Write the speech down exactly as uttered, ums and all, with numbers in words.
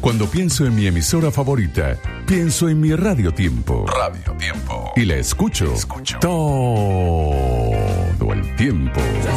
Cuando pienso en mi emisora favorita, pienso en mi Radio Tiempo. Radio Tiempo. Y la escucho, Escucho. todo el tiempo.